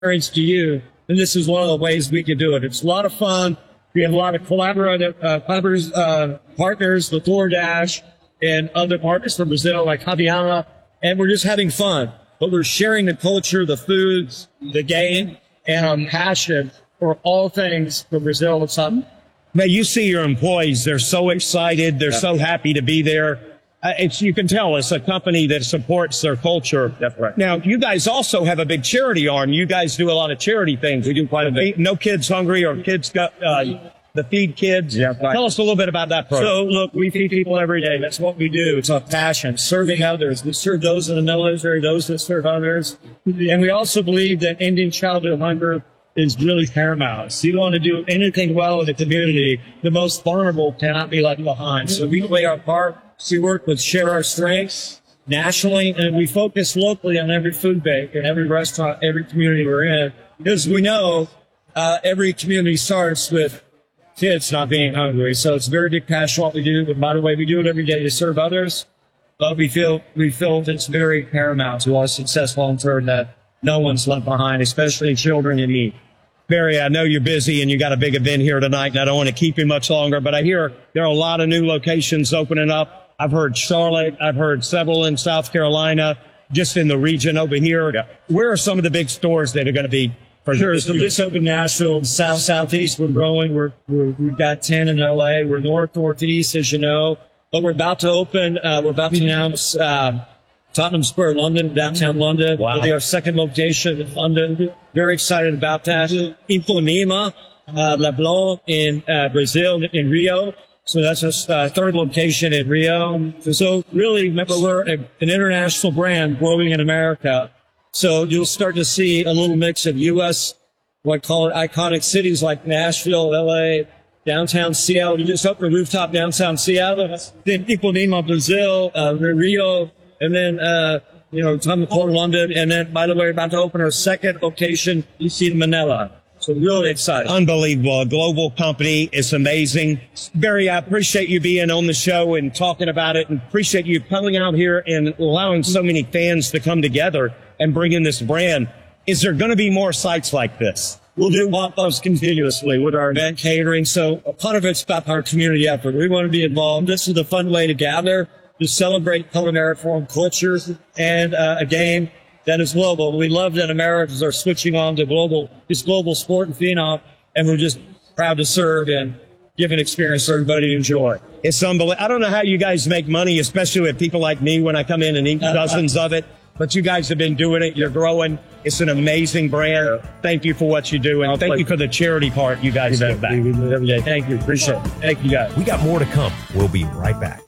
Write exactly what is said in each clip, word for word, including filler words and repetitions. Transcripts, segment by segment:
experience to you, and this is one of the ways we can do it. It's a lot of fun. We have a lot of collaborative uh, partners, uh, partners with DoorDash and other partners from Brazil like Javiana, and we're just having fun. But we're sharing the culture, the foods, the game, and I'm passionate for all things from Brazil and something. Now, you see your employees, they're so excited, they're yeah. so happy to be there. Uh, it's, you can tell it's a company that supports their culture. That's right. Now, you guys also have a big charity arm. You guys do a lot of charity things. We do quite a bit. No Kids Hungry or Kids Got, uh, the Feed Kids. Yeah, right. Tell us a little bit about that program. So, look, we feed people every day. That's what we do. It's our passion, serving others. We serve those in the military, those that serve others. And we also believe that ending childhood hunger is really paramount. So you want to do anything well in the community, the most vulnerable cannot be left behind. So we play our part. We work with Share Our Strengths nationally, and we focus locally on every food bank and every restaurant, every community we're in. Because we know uh, every community starts with kids not being hungry. So it's a very big passion what we do. But by the way, we do it every day to serve others. But we feel we feel it's very paramount to our success long term that no one's left behind, especially children in need. Barry, I know you're busy and you got a big event here tonight, and I don't want to keep you much longer, but I hear there are a lot of new locations opening up. I've heard Charlotte. I've heard several in South Carolina, just in the region over here. Yeah. Where are some of the big stores that are going to be? For sure. So this open Nashville, South, Southeast, we're growing. We're, we're, we've got ten in L A. We're North, Northeast, as you know. But we're about to open, uh, we're about to announce, uh, Tottenham Square, London, downtown London. Wow. It'll be our second location in London. Very excited about that. Ipanema, uh, Leblon in, uh, Brazil, in Rio. So that's our uh, third location in Rio. So really, remember, we're a, an international brand growing in America. So you'll start to see a little mix of U S, what I call it, iconic cities like Nashville, L A, downtown Seattle. You just opened a rooftop downtown Seattle. Then Ipanema, Brazil, uh, Rio. And then, uh, you know, Tottenham Court, London. And then, by the way, we're about to open our second location, you see in Manila. So really excited. Unbelievable. A global company. It's amazing. Barry, I appreciate you being on the show and talking about it, and appreciate you coming out here and allowing so many fans to come together and bring in this brand. Is there going to be more sites like this? We'll do those continuously with our event catering. So a part of it's about our community effort. We want to be involved. This is a fun way to gather, to celebrate culinary foreign cultures, and uh, a game that is global. We love that Americans are switching on to global, this global sport and phenom, and we're just proud to serve and give an experience for everybody to enjoy. It's unbelievable. I don't know how you guys make money, especially with people like me when I come in and eat dozens of it, but you guys have been doing it. You're growing. It's an amazing brand. Thank you for what you do, and thank you for the charity part you guys give back. Every day. Thank you. Appreciate it. Thank you, guys. We got more to come. We'll be right back.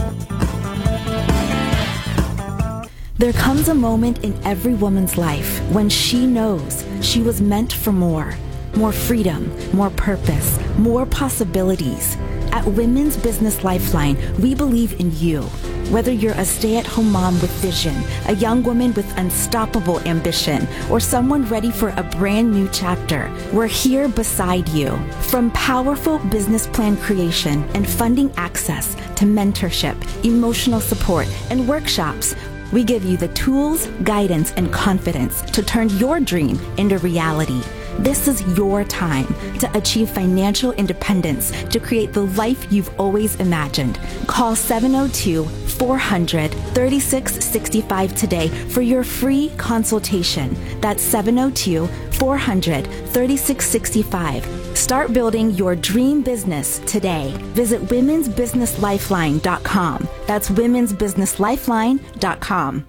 There comes a moment in every woman's life when she knows she was meant for more. More freedom, more purpose, more possibilities. At Women's Business Lifeline, we believe in you. Whether you're a stay-at-home mom with vision, a young woman with unstoppable ambition, or someone ready for a brand new chapter, we're here beside you. From powerful business plan creation and funding access to mentorship, emotional support, and workshops, we give you the tools, guidance, and confidence to turn your dream into reality. This is your time to achieve financial independence, to create the life you've always imagined. Call seven oh two, four hundred, thirty-six sixty-five today for your free consultation. That's seven oh two, four hundred, thirty-six sixty-five. Start building your dream business today. Visit womens business lifeline dot com. That's womens business lifeline dot com.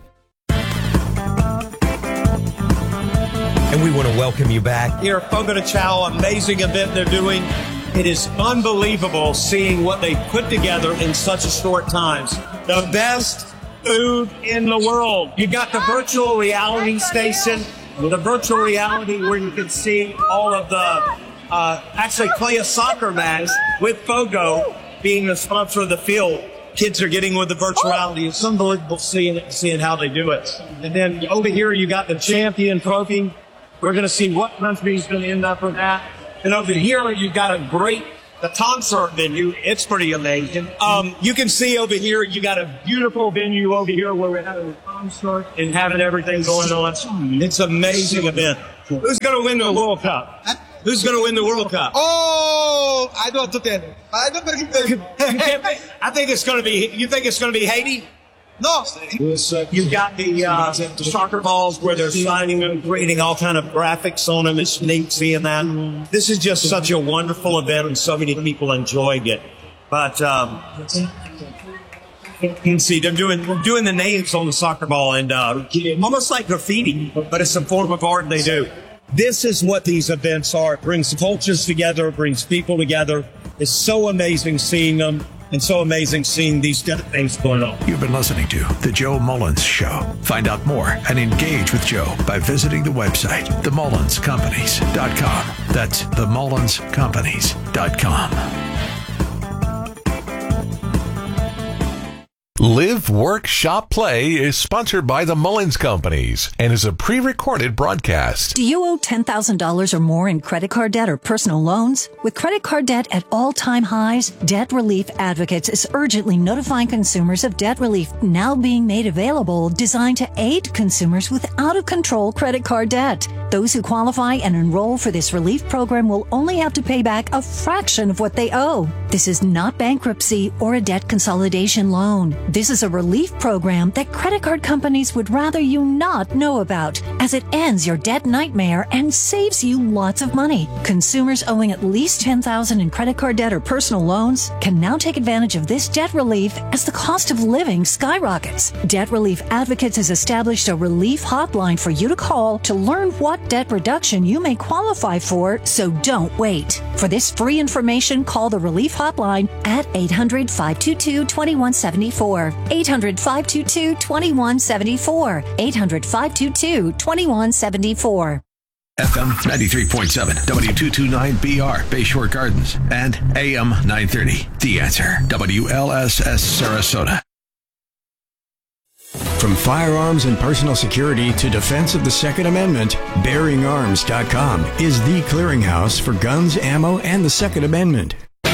And we want to welcome you back. Here, Fogo de Chao, amazing event they're doing. It is unbelievable seeing what they put together in such a short time. The best food in the world. You got the virtual reality station, the virtual reality where you can see all of the, uh, actually play a soccer match with Fogo being the sponsor of the field. Kids are getting with the virtual reality. It's unbelievable seeing it, seeing how they do it. And then over here, you got the champion trophy. We're going to see what country's going to end up with that. And over here, you've got a great, the concert venue. It's pretty amazing. Um, you can see over here, you got a beautiful venue over here where we're having a concert and having everything going on. It's an amazing event. Who's going to win the World Cup? Who's going to win the World Cup? Oh, I don't tell you. I don't think. I think it's going to be. You think it's going to be Haiti? No. You've got the, uh, the soccer balls where they're signing them, creating all kind of graphics on them. It's neat seeing that. This is just such a wonderful event, and so many people enjoying it. But um, you can see they're doing doing the names on the soccer ball, and uh, almost like graffiti, but it's a form of art they do. This is what these events are. It brings cultures together, it brings people together. It's so amazing seeing them. And so amazing seeing these different things going on. You've been listening to The Joe Mullins Show. Find out more and engage with Joe by visiting the website, the mullins companies dot com. That's the mullins companies dot com. Live, Work, Shop, Play is sponsored by the Mullins Companies and is a pre-recorded broadcast. Do you owe ten thousand dollars or more in credit card debt or personal loans? With credit card debt at all-time highs, Debt Relief Advocates is urgently notifying consumers of debt relief now being made available, designed to aid consumers with out-of-control credit card debt. Those who qualify and enroll for this relief program will only have to pay back a fraction of what they owe. This is not bankruptcy or a debt consolidation loan. This is a relief program that credit card companies would rather you not know about, as it ends your debt nightmare and saves you lots of money. Consumers owing at least ten thousand dollars in credit card debt or personal loans can now take advantage of this debt relief as the cost of living skyrockets. Debt Relief Advocates has established a relief hotline for you to call to learn what debt reduction you may qualify for, so don't wait. For this free information, call the relief hotline at eight hundred, five two two, two one seven four. eight hundred, five two two, two one seven four. eight hundred, five two two, two one seven four. F M ninety-three point seven, W two twenty-nine B R, Bayshore Gardens, and A M nine thirty, The Answer, W L S S Sarasota. From firearms and personal security to defense of the Second Amendment, bearing arms dot com is the clearinghouse for guns, ammo, and the Second Amendment.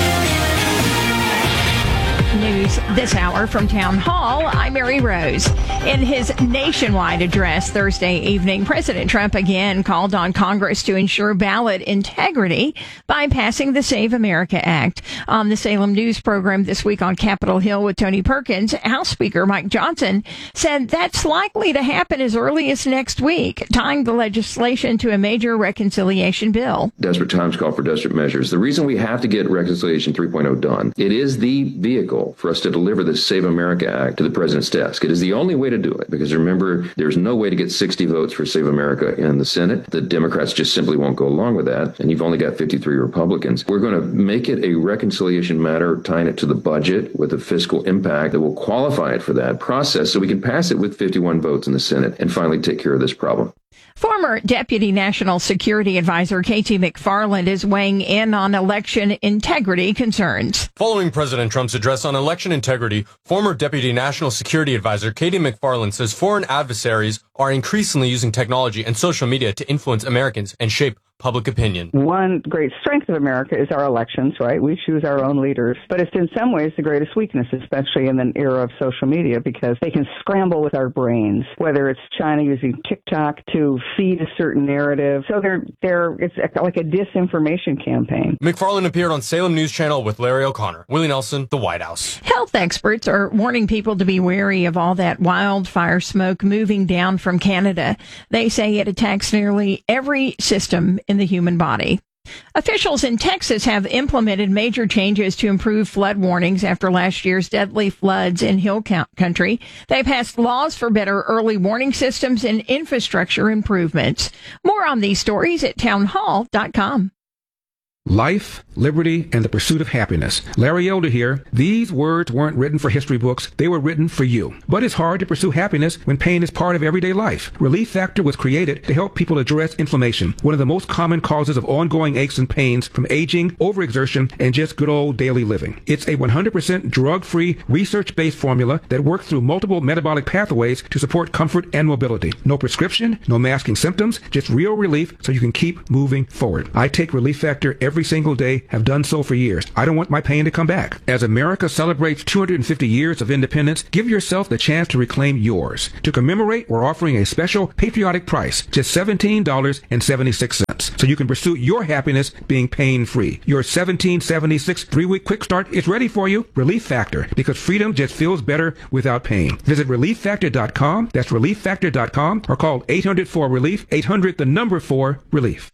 News this hour from Town Hall. I'm Mary Rose. In his nationwide address Thursday evening, President Trump again called on Congress to ensure ballot integrity by passing the Save America Act. On the Salem News program this week on Capitol Hill with Tony Perkins, House Speaker Mike Johnson said that's likely to happen as early as next week, tying the legislation to a major reconciliation bill. Desperate times call for desperate measures. The reason we have to get Reconciliation three point oh done, it is the vehicle for us to deliver the Save America Act to the president's desk. It is the only way to do it, because remember, there's no way to get sixty votes for Save America in the Senate. The Democrats just simply won't go along with that, and you've only got fifty-three Republicans. We're going to make it a reconciliation matter, tying it to the budget with a fiscal impact that will qualify it for that process so we can pass it with fifty-one votes in the Senate and finally take care of this problem. Former Deputy National Security Advisor K T McFarland is weighing in on election integrity concerns. Following President Trump's address on election integrity, former Deputy National Security Advisor K T McFarland says foreign adversaries are increasingly using technology and social media to influence Americans and shape public opinion. One great strength of America is our elections, right? We choose our own leaders, but it's in some ways the greatest weakness, especially in an era of social media, because they can scramble with our brains, whether it's China using TikTok to feed a certain narrative. So they're, they're, it's like a disinformation campaign. McFarland appeared on Salem News Channel with Larry O'Connor. Willie Nelson, The White House. Health experts are warning people to be wary of all that wildfire smoke moving down from Canada. They say it attacks nearly every system in the human body. Officials in Texas have implemented major changes to improve flood warnings after last year's deadly floods in hill country. They passed laws for better early warning systems and infrastructure improvements. More on these stories at town hall dot com. Life, liberty, and the pursuit of happiness. Larry Elder here. These words weren't written for history books. They were written for you. But it's hard to pursue happiness when pain is part of everyday life. Relief Factor was created to help people address inflammation, one of the most common causes of ongoing aches and pains from aging, overexertion, and just good old daily living. It's a one hundred percent drug-free, research-based formula that works through multiple metabolic pathways to support comfort and mobility. No prescription, no masking symptoms, just real relief so you can keep moving forward. I take Relief Factor every every single day, have done so for years. I don't want my pain to come back. As America celebrates two hundred fifty years of independence, give yourself the chance to reclaim yours. To commemorate, we're offering a special patriotic price, just seventeen dollars and seventy-six cents, so you can pursue your happiness being pain-free. Your seventeen seventy-six three-week quick start is ready for you. Relief Factor, because freedom just feels better without pain. Visit relief factor dot com. That's relief factor dot com, or call eight hundred four relief, eight hundred the number four relief.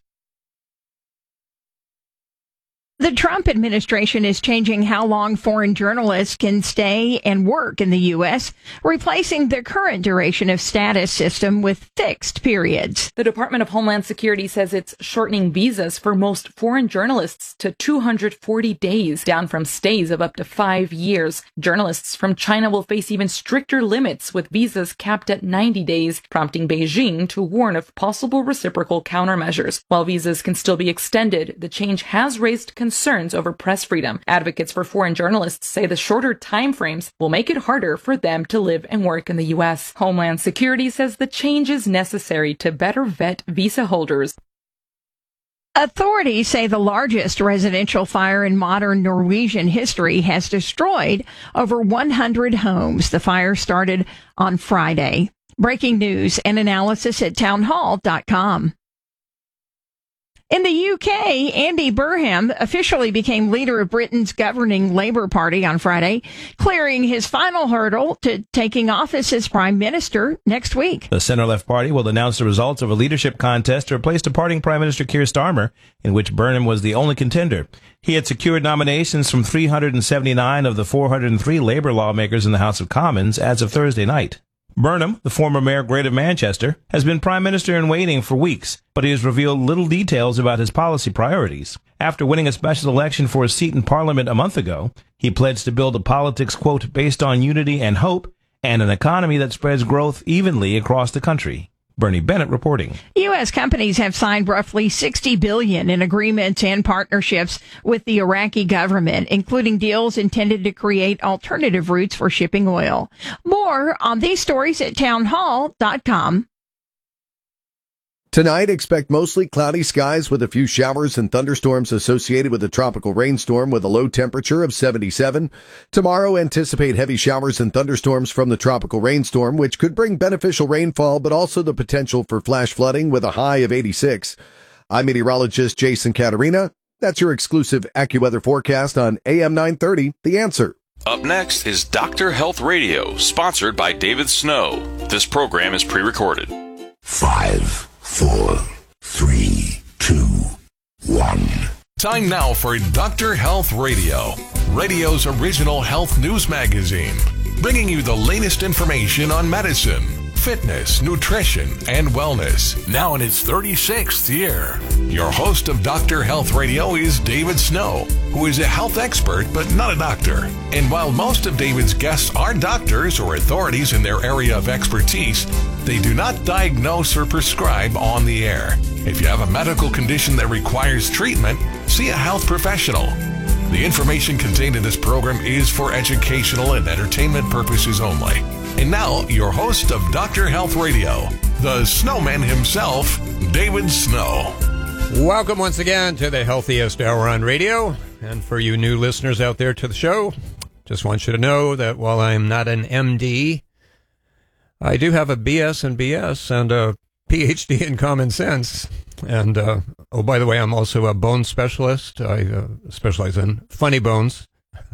The Trump administration is changing how long foreign journalists can stay and work in the U S, replacing the current duration of status system with fixed periods. The Department of Homeland Security says it's shortening visas for most foreign journalists to two hundred forty days, down from stays of up to five years. Journalists from China will face even stricter limits, with visas capped at ninety days, prompting Beijing to warn of possible reciprocal countermeasures. While visas can still be extended, the change has raised concerns concerns over press freedom. Advocates for foreign journalists say the shorter timeframes will make it harder for them to live and work in the U S. Homeland Security says the change is necessary to better vet visa holders. Authorities say the largest residential fire in modern Norwegian history has destroyed over one hundred homes. The fire started on Friday. Breaking news and analysis at townhall dot com. In the U K, Andy Burnham officially became leader of Britain's governing Labour Party on Friday, clearing his final hurdle to taking office as Prime Minister next week. The centre-left party will announce the results of a leadership contest to replace departing Prime Minister Keir Starmer, in which Burnham was the only contender. He had secured nominations from three hundred seventy-nine of the four hundred three Labour lawmakers in the House of Commons as of Thursday night. Burnham, the former Mayor Great of Manchester, has been Prime Minister in waiting for weeks, but he has revealed little details about his policy priorities. After winning a special election for a seat in Parliament a month ago, he pledged to build a politics, quote, based on unity and hope, and an economy that spreads growth evenly across the country. Bernie Bennett reporting. U S companies have signed roughly sixty billion dollars in agreements and partnerships with the Iraqi government, including deals intended to create alternative routes for shipping oil. More on these stories at townhall dot com. Tonight, expect mostly cloudy skies with a few showers and thunderstorms associated with a tropical rainstorm with a low temperature of seventy-seven. Tomorrow, anticipate heavy showers and thunderstorms from the tropical rainstorm, which could bring beneficial rainfall, but also the potential for flash flooding with a high of eighty-six. I'm meteorologist Jason Caterina. That's your exclusive AccuWeather forecast on A M nine thirty, The Answer. Up next is Doctor Health Radio, sponsored by David Snow. This program is pre-recorded. Five. Four, three, two, one. Time now for Doctor Health Radio, radio's original health news magazine, bringing you the latest information on medicine, fitness, nutrition, and wellness. Now in its thirty-sixth year. Your host of Doctor Health Radio is David Snow, who is a health expert but not a doctor. And while most of David's guests are doctors or authorities in their area of expertise, they do not diagnose or prescribe on the air. If you have a medical condition that requires treatment, see a health professional. The information contained in this program is for educational and entertainment purposes only. And now, your host of Doctor Health Radio, the snowman himself, David Snow. Welcome once again to the healthiest hour on radio. And for you new listeners out there to the show, just want you to know that while I'm not an M D, I do have a B S in B S and a P H D in common sense. And, uh, oh, by the way, I'm also a bone specialist. I uh, specialize in funny bones,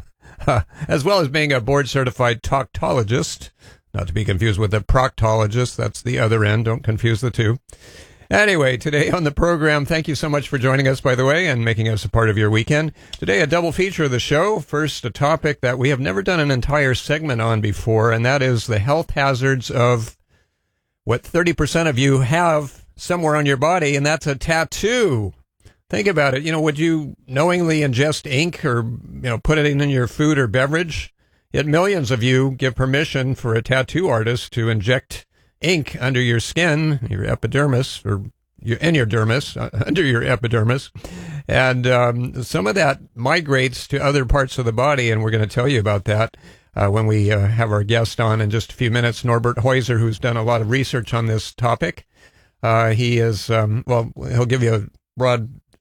as well as being a board-certified proctologist. Not to be confused with a proctologist. That's the other end. Don't confuse the two. Anyway, today on the program, thank you so much for joining us, by the way, and making us a part of your weekend. Today, a double feature of the show. First, a topic that we have never done an entire segment on before, and that is the health hazards of what thirty percent of you have somewhere on your body, and that's a tattoo. Think about it. You know, would you knowingly ingest ink or, you know, put it in your food or beverage? Yet millions of you give permission for a tattoo artist to inject ink under your skin, your epidermis, or your, in your dermis, uh, under your epidermis. And um, some of that migrates to other parts of the body, and we're going to tell you about that uh, when we uh, have our guest on in just a few minutes, Norbert Heuser, who's done a lot of research on this topic. Uh, he is, um, well, he'll give you a broad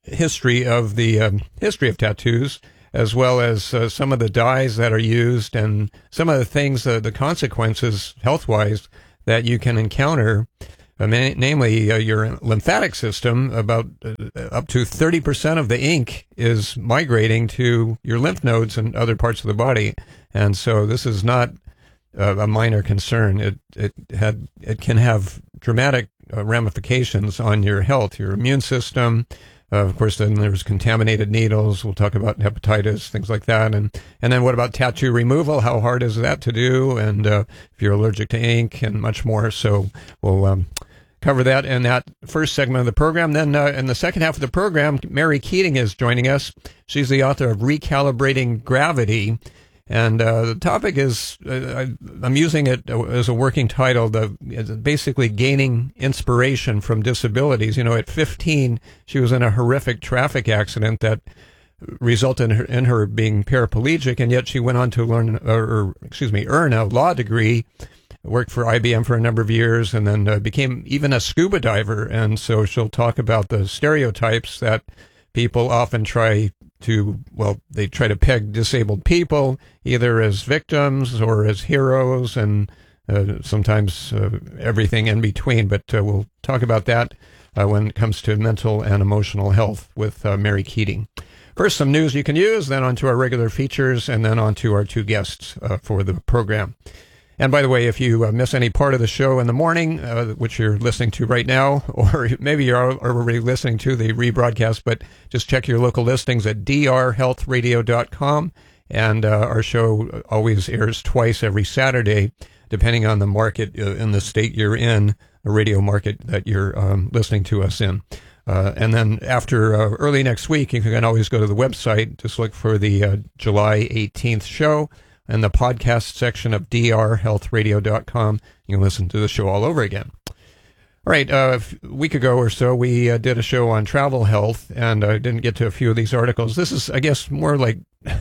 history of the um, history of tattoos, as well as uh, some of the dyes that are used and some of the things, uh, the consequences health-wise that you can encounter, uh, ma- namely uh, your lymphatic system. About uh, up to thirty percent of the ink is migrating to your lymph nodes and other parts of the body. And so this is not uh, a minor concern. It, it had, it can have dramatic uh, ramifications on your health, your immune system. Uh, of course, then there's contaminated needles. We'll talk about hepatitis, things like that. And, and then what about tattoo removal? How hard is that to do? And uh, if you're allergic to ink and much more. So we'll um, cover that in that first segment of the program. Then uh, in the second half of the program, Mary Keating is joining us. She's the author of Recalibrating Gravity. And uh, the topic is, uh, I'm using it as a working title, the basically gaining inspiration from disabilities. You know, at fifteen, she was in a horrific traffic accident that resulted in her, in her being paraplegic, and yet she went on to learn, or, or excuse me, earn a law degree, worked for I B M for a number of years, and then uh, became even a scuba diver. And so she'll talk about the stereotypes that people often try to, well, they try to peg disabled people either as victims or as heroes, and uh, sometimes uh, everything in between. But uh, we'll talk about that uh, when it comes to mental and emotional health with uh, Mary Keating. First, some news you can use, then on to our regular features, and then on to our two guests uh, for the program. And by the way, if you uh, miss any part of the show in the morning, uh, which you're listening to right now, or maybe you're already listening to the rebroadcast, but just check your local listings at d r health radio dot com. And uh, our show always airs twice every Saturday, depending on the market uh, in the state you're in, the radio market that you're um, listening to us in. Uh, and then after uh, early next week, you can always go to the website, just look for the uh, July eighteenth show. In the podcast section of d r health radio dot com, you can listen to the show all over again. All right, uh, a week ago or so, we uh, did a show on travel health, and I didn't get to a few of these articles. This is, I guess, more like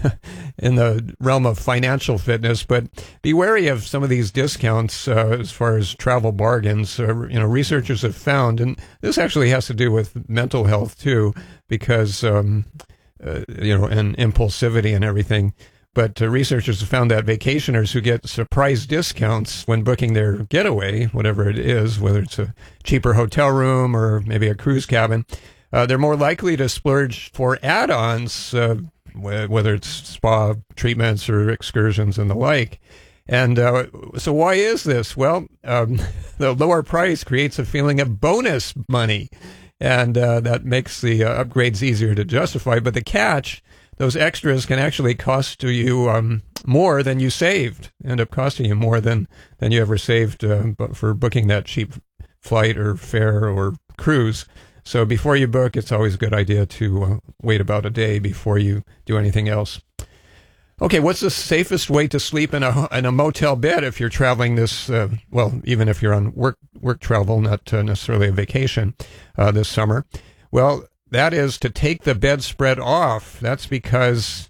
in the realm of financial fitness, but be wary of some of these discounts uh, as far as travel bargains. Uh, you know, researchers have found, and this actually has to do with mental health too, because, um, uh, you know, and impulsivity and everything. But uh, researchers have found that vacationers who get surprise discounts when booking their getaway, whatever it is, whether it's a cheaper hotel room or maybe a cruise cabin, uh, they're more likely to splurge for add-ons, uh, whether it's spa treatments or excursions and the like. And uh, so why is this? Well, um, the lower price creates a feeling of bonus money, and uh, that makes the uh, upgrades easier to justify. But the catch, those extras can actually cost you um, more than you saved, end up costing you more than, than you ever saved uh, for booking that cheap flight or fare or cruise. So before you book, it's always a good idea to uh, wait about a day before you do anything else. Okay, what's the safest way to sleep in a in a motel bed if you're traveling this, uh, well, even if you're on work work travel, not uh, necessarily a vacation uh, this summer? Well, that is to take the bedspread off. That's because,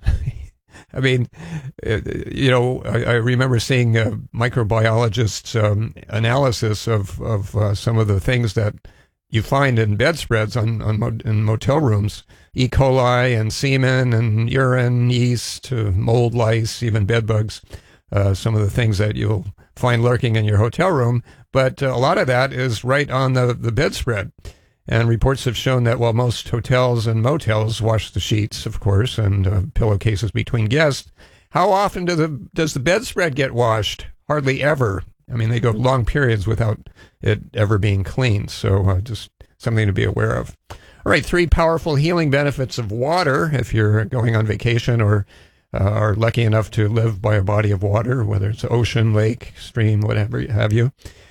I mean, you know, I, I remember seeing a microbiologist's um, analysis of, of uh, some of the things that you find in bedspreads on, on in motel rooms. E. coli and semen and urine, yeast, uh, mold, lice, even bed bugs, uh, some of the things that you'll find lurking in your hotel room. But uh, a lot of that is right on the, the bedspread. And reports have shown that while most hotels and motels wash the sheets, of course, and uh, pillowcases between guests, how often do the, does the bedspread get washed? Hardly ever. I mean, they go long periods without it ever being cleaned. So uh, just something to be aware of. All right, three powerful healing benefits of water if you're going on vacation or uh, are lucky enough to live by a body of water, whether it's ocean, lake, stream, whatever have you.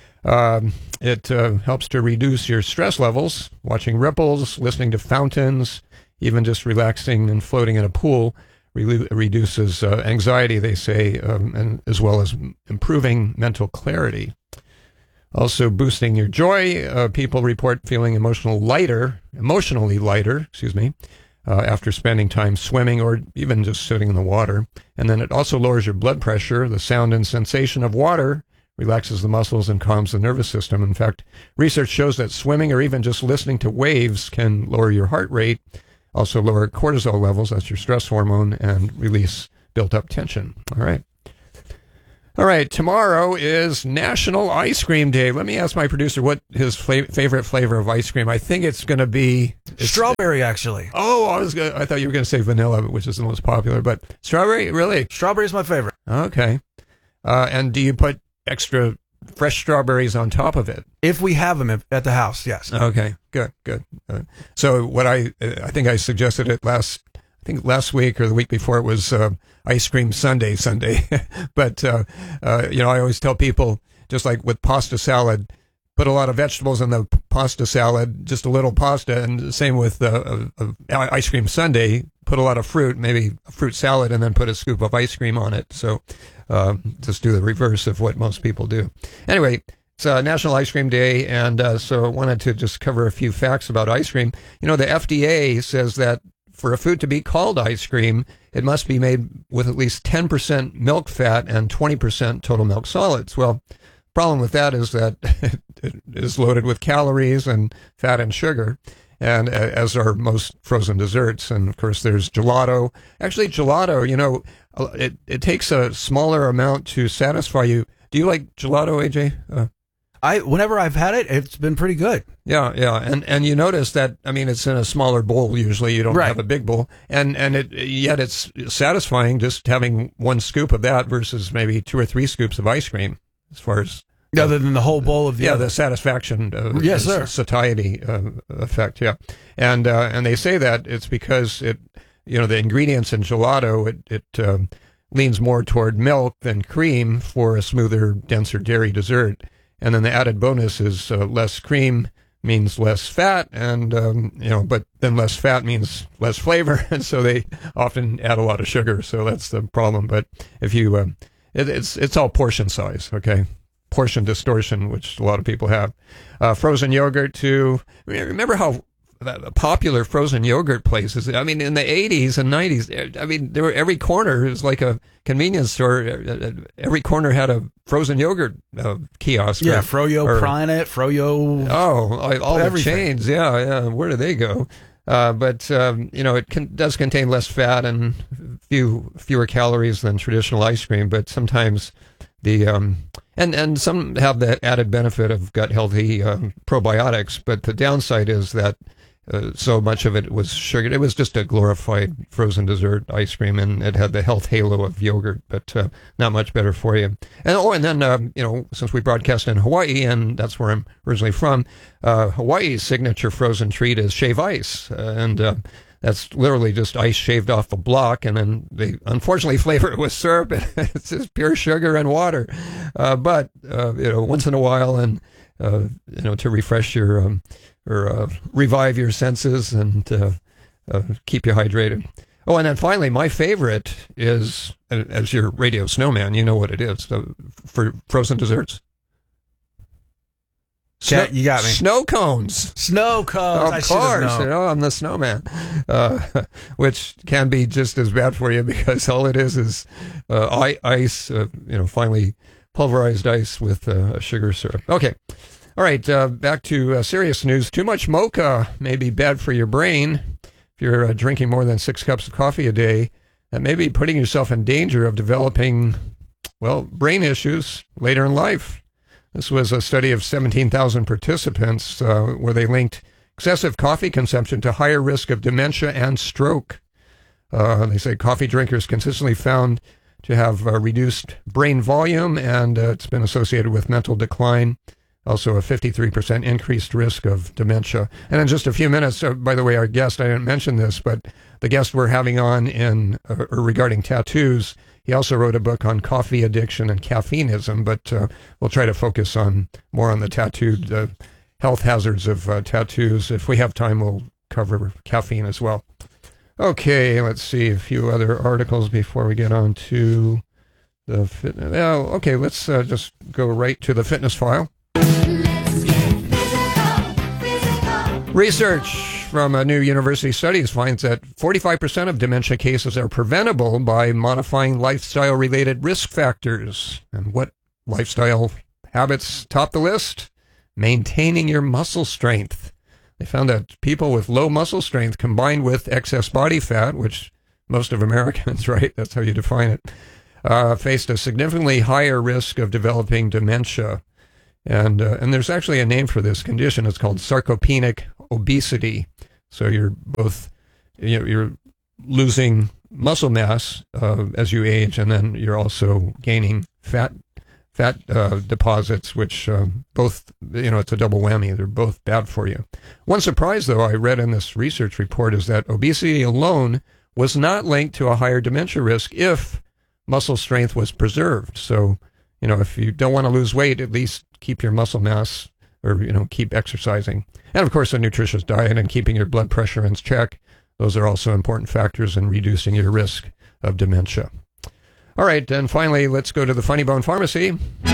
Um, it uh, helps to reduce your stress levels. Watching ripples, listening to fountains, even just relaxing and floating in a pool re- reduces uh, anxiety, they say, um, and as well as improving mental clarity. Also boosting your joy. Uh, people report feeling emotional lighter, emotionally lighter, excuse me, uh, after spending time swimming or even just sitting in the water. And then it also lowers your blood pressure. The sound and sensation of water relaxes the muscles and calms the nervous system. In fact, research shows that swimming or even just listening to waves can lower your heart rate also lower cortisol levels, that's your stress hormone, and release built-up tension. All right. All right, tomorrow is National Ice Cream Day. Let me ask my producer what his fla- favorite flavor of ice cream. I think it's going to be strawberry, actually. Oh, I was gonna, I thought you were going to say vanilla, which is the most popular, but strawberry, really? Strawberry is my favorite. Okay. Uh, and do you put extra fresh strawberries on top of it? If we have them at the house, yes. Okay, good, good. Uh, so what I I think I suggested it last I think last week or the week before, it was uh, ice cream sundae Sunday. But, uh, uh, you know, I always tell people, just like with pasta salad, put a lot of vegetables in the p- pasta salad, just a little pasta. And the same with uh, a, a ice cream sundae, put a lot of fruit, maybe a fruit salad, and then put a scoop of ice cream on it. So uh, just do the reverse of what most people do. Anyway, it's uh, National Ice Cream Day, and uh, so I wanted to just cover a few facts about ice cream. You know, the F D A says that for a food to be called ice cream, it must be made with at least ten percent milk fat and twenty percent total milk solids. Well, the problem with that is that it is loaded with calories and fat and sugar, and uh, as are most frozen desserts. And of course, there's gelato. Actually, gelato, you know, it, it takes a smaller amount to satisfy you. Do you like gelato, A J? Uh, I whenever I've had it, it's been pretty good. Yeah, yeah, and and you notice that, I mean, it's in a smaller bowl usually. You don't right. have a big bowl, and and it yet it's satisfying just having one scoop of that versus maybe two or three scoops of ice cream. As far as other than the whole bowl of the yeah, other. the satisfaction, uh, yes, sir, satiety uh, effect. Yeah, and uh, and they say that it's because it, you know, the ingredients in gelato, it it um, leans more toward milk than cream for a smoother, denser dairy dessert. And then the added bonus is uh, less cream means less fat, and um, you know, but then less fat means less flavor, and so they often add a lot of sugar. So that's the problem. But if you, uh, it, it's it's all portion size, okay? Portion distortion, which a lot of people have. Uh, frozen yogurt too. Remember how popular frozen yogurt places? I mean, in the eighties and nineties, I mean, there were every corner is like a convenience store. Every corner had a frozen yogurt uh, kiosk. Yeah, or, Froyo, or, Prinet, Froyo. Oh, all everything. the chains. Yeah, yeah. Where do they go? Uh, but um, you know, it can, does contain less fat and few fewer calories than traditional ice cream. But sometimes the um, and and some have the added benefit of gut healthy um, probiotics. But the downside is that Uh, so much of it was sugar. It was just a glorified frozen dessert ice cream, and it had the health halo of yogurt, but uh, not much better for you. And oh, and then um, you know, since we broadcast in Hawaii, and that's where I'm originally from, uh, Hawaii's signature frozen treat is shave ice, uh, and uh, that's literally just ice shaved off a block, and then they unfortunately flavor it with syrup. It's just pure sugar and water, uh, but uh, you know, once in a while, and uh, you know, to refresh your um, or uh, revive your senses and uh, uh, keep you hydrated. Oh, and then finally, my favorite is, as your radio snowman, you know what it is, so for frozen desserts. Snow, you got me. Snow cones. Snow cones. Of I course, you know, I'm the snowman, uh, which can be just as bad for you because all it is is uh, ice, uh, you know, finely pulverized ice with uh, sugar syrup. Okay. All right, uh, back to uh, serious news. Too much mocha may be bad for your brain. If you're uh, drinking more than six cups of coffee a day, that may be putting yourself in danger of developing, well, brain issues later in life. This was a study of seventeen thousand participants uh, where they linked excessive coffee consumption to higher risk of dementia and stroke. Uh, they say coffee drinkers consistently found to have uh, reduced brain volume, and uh, it's been associated with mental decline. Also a fifty-three percent increased risk of dementia. And in just a few minutes, uh, by the way, our guest, I didn't mention this, but the guest we're having on in uh, regarding tattoos, he also wrote a book on coffee addiction and caffeineism, but uh, we'll try to focus on more on the tattooed uh, health hazards of uh, tattoos. If we have time, we'll cover caffeine as well. Okay, let's see a few other articles before we get on to the fitness. Oh, okay, let's uh, just go right to the fitness file. Research from a new university studies finds that forty-five percent of dementia cases are preventable by modifying lifestyle-related risk factors. And what lifestyle habits top the list? Maintaining your muscle strength. They found that people with low muscle strength combined with excess body fat, which most of Americans, right, that's how you define it, uh, faced a significantly higher risk of developing dementia. And uh, and there's actually a name for this condition. It's called sarcopenic obesity. So you're both, you know, you're losing muscle mass uh, as you age, and then you're also gaining fat fat uh, deposits, which uh, both, you know, it's a double whammy. They're both bad for you. One surprise, though, I read in this research report is that obesity alone was not linked to a higher dementia risk if muscle strength was preserved. So, you know, if you don't want to lose weight, at least keep your muscle mass, or, you know, keep exercising. And, of course, a nutritious diet and keeping your blood pressure in check. Those are also important factors in reducing your risk of dementia. All right, and finally, let's go to the Funny Bone Pharmacy.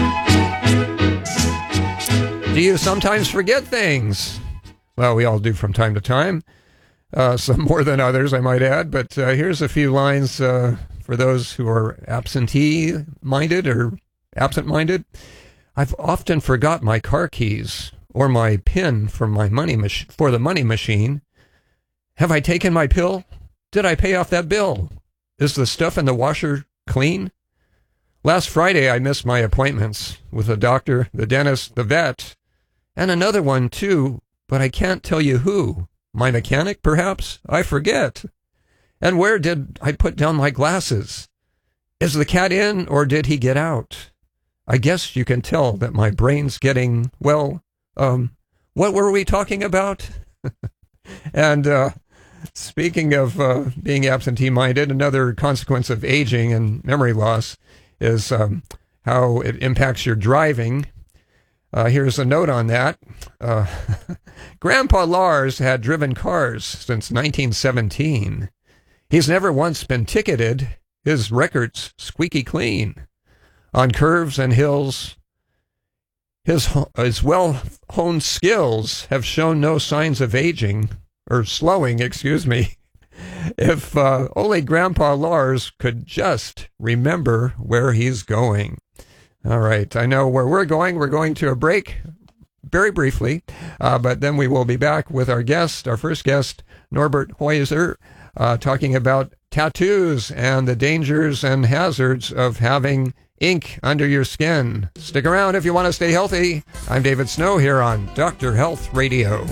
Do you sometimes forget things? Well, we all do from time to time. Uh, some more than others, I might add. But uh, here's a few lines uh, for those who are absentee-minded or absent-minded. I've often forgot my car keys or my PIN for my money mach- for the money machine. Have I taken my pill? Did I pay off that bill? Is the stuff in the washer clean? Last Friday, I missed my appointments with the doctor, the dentist, the vet, and another one too, but I can't tell you who. My mechanic, perhaps? I forget. And where did I put down my glasses? Is the cat in, or did he get out? I guess you can tell that my brain's getting, well, um, what were we talking about? And uh, speaking of uh, being absentee-minded, another consequence of aging and memory loss is um, how it impacts your driving. Uh, here's a note on that. Uh, Grandpa Lars had driven cars since nineteen seventeen. He's never once been ticketed. His record's squeaky clean. On curves and hills, his, his well-honed skills have shown no signs of aging, or slowing, excuse me. If uh, only Grandpa Lars could just remember where he's going. All right, I know where we're going. We're going to a break very briefly, uh, but then we will be back with our guest, our first guest, Norbert Heuser, uh, talking about tattoos and the dangers and hazards of having ink under your skin. Stick around if you want to stay healthy. I'm David Snow here on Doctor Health Radio.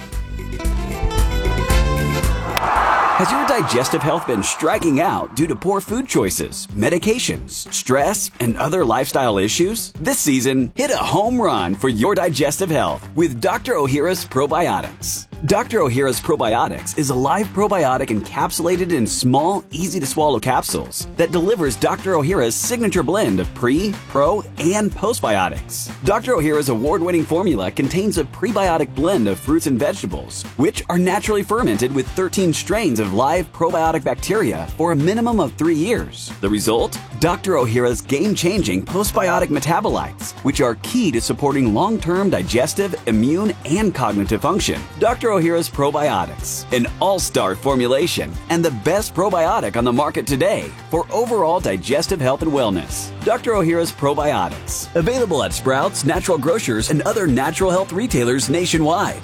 Has your digestive health been striking out due to poor food choices, medications, stress, and other lifestyle issues? This season, hit a home run for your digestive health with Doctor Ohhira's Probiotics. Doctor Ohhira's Probiotics is a live probiotic encapsulated in small, easy-to-swallow capsules that delivers Doctor Ohhira's signature blend of pre, pro, and postbiotics. Doctor Ohhira's award-winning formula contains a prebiotic blend of fruits and vegetables, which are naturally fermented with thirteen strains of live probiotic bacteria for a minimum of three years. The result? Doctor Ohhira's game-changing postbiotic metabolites, which are key to supporting long-term digestive, immune, and cognitive function. Doctor Ohhira's Probiotics, an all-star formulation and the best probiotic on the market today for overall digestive health and wellness. Doctor Ohhira's Probiotics, available at Sprouts, Natural Grocers, and other natural health retailers nationwide.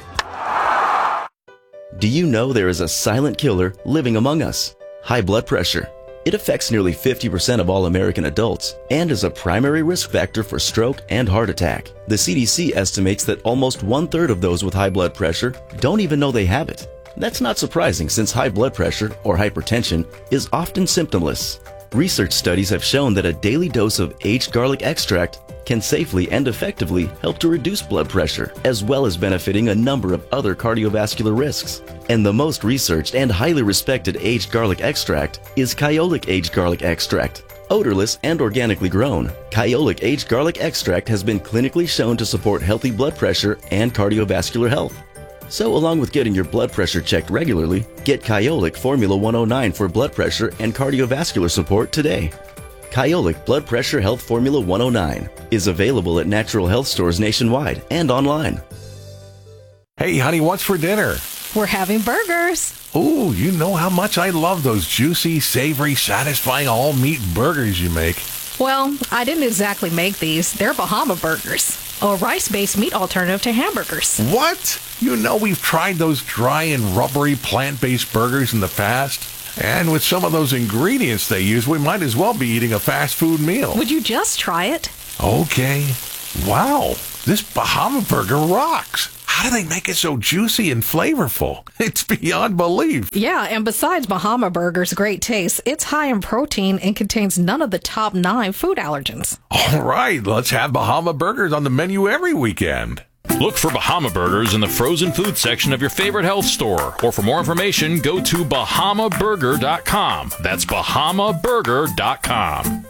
Do you know there is a silent killer living among us? High blood pressure. It affects nearly fifty percent of all American adults and is a primary risk factor for stroke and heart attack. The C D C estimates that almost one-third of those with high blood pressure don't even know they have it. That's not surprising since high blood pressure, or hypertension, is often symptomless. Research studies have shown that a daily dose of aged garlic extract can safely and effectively help to reduce blood pressure, as well as benefiting a number of other cardiovascular risks. And the most researched and highly respected aged garlic extract is Kyolic Aged Garlic Extract. Odorless and organically grown, Kyolic Aged Garlic Extract has been clinically shown to support healthy blood pressure and cardiovascular health. So along with getting your blood pressure checked regularly, get Kyolic Formula one oh nine for blood pressure and cardiovascular support today. Kyolic Blood Pressure Health Formula one oh nine is available at natural health stores nationwide and online. Hey, honey, what's for dinner? We're having burgers. Ooh, you know how much I love those juicy, savory, satisfying all-meat burgers you make. Well, I didn't exactly make these. They're Bahama burgers, a rice-based meat alternative to hamburgers. What? You know we've tried those dry and rubbery plant-based burgers in the past. And with some of those ingredients they use, we might as well be eating a fast food meal. Would you just try it? Okay. Wow, this Bahama Burger rocks. How do they make it so juicy and flavorful? It's beyond belief. Yeah, and besides Bahama Burger's great taste, it's high in protein and contains none of the top nine food allergens. All right, let's have Bahama Burgers on the menu every weekend. Look for Bahama Burgers in the frozen food section of your favorite health store. Or for more information, go to bahama burger dot com. That's bahama burger dot com.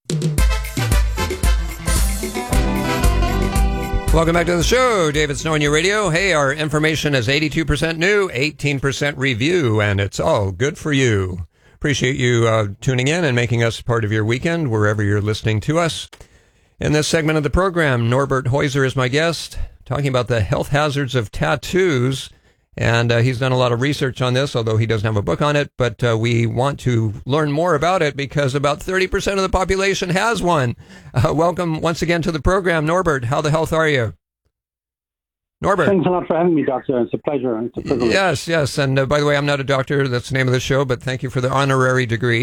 Welcome back to the show. David Snow on your radio. Hey, our information is eighty-two percent new, eighteen percent review, and it's all good for you. Appreciate you uh, tuning in and making us part of your weekend wherever you're listening to us. In this segment of the program, Norbert Heuser is my guest, talking about the health hazards of tattoos. And uh, he's done a lot of research on this, although he doesn't have a book on it. But uh, we want to learn more about it because about thirty percent of the population has one. Uh, welcome once again to the program, Norbert. How the health are you? Norbert. Thanks a lot for having me, Doctor. It's a pleasure. It's a privilege. Yes, yes. And uh, by the way, I'm not a doctor. That's the name of the show, but thank you for the honorary degree.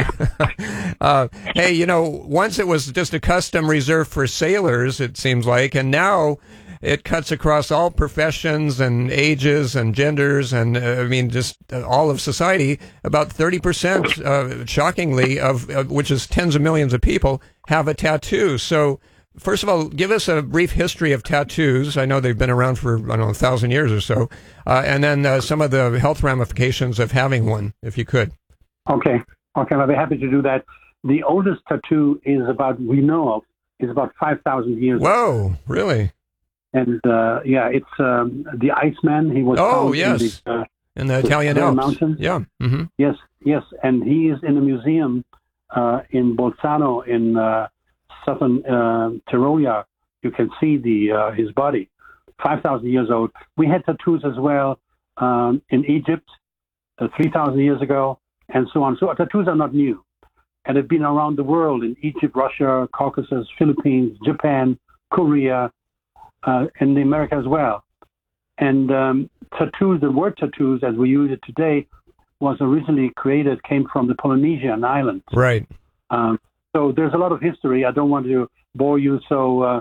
uh, hey, you know, once it was just a custom reserved for sailors, it seems like, and now it cuts across all professions and ages and genders and, uh, I mean, just uh, all of society. About thirty percent, uh, shockingly, of uh, which is tens of millions of people, have a tattoo. So, first of all, give us a brief history of tattoos. I know they've been around for, I don't know, a thousand years or so. Uh, and then uh, some of the health ramifications of having one, if you could. Okay. Okay, I'll be happy to do that. The oldest tattoo is about, we know of, is about five thousand years old. Whoa, really? And, uh, yeah, it's um, the Iceman. He was Oh, found yes. in the, uh, in the Italian Alps. Mountains. Yeah. Mm-hmm. Yes, yes. And he is in a museum uh, in Bolzano in uh, southern uh, Tyrolia. You can see the uh, his body, five thousand years old. We had tattoos as well um, in Egypt uh, three thousand years ago, and so on. So tattoos are not new, and have been around the world in Egypt, Russia, Caucasus, Philippines, Japan, Korea, uh, and the America as well. And um, tattoos, the word tattoos as we use it today, was originally created, came from the Polynesian islands. Right. Um, so there's a lot of history. I don't want to bore you. So uh,